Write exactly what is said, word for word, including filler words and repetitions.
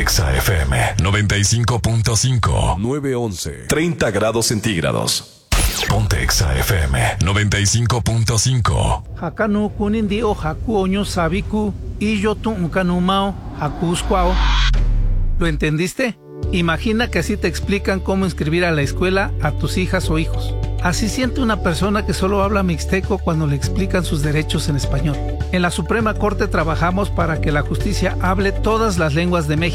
Exa F M noventa y cinco punto cinco. nueve once. treinta grados centígrados. Ponte Exa F M noventa y cinco punto cinco. Hakanu kunindi o haku oño sabiku y yo tu unkanumao hakuskwao. ¿Lo entendiste? Imagina que así te explican cómo inscribir a la escuela a tus hijas o hijos. Así siente una persona que solo habla mixteco cuando le explican sus derechos en español. En la Suprema Corte trabajamos para que la justicia hable todas las lenguas de México.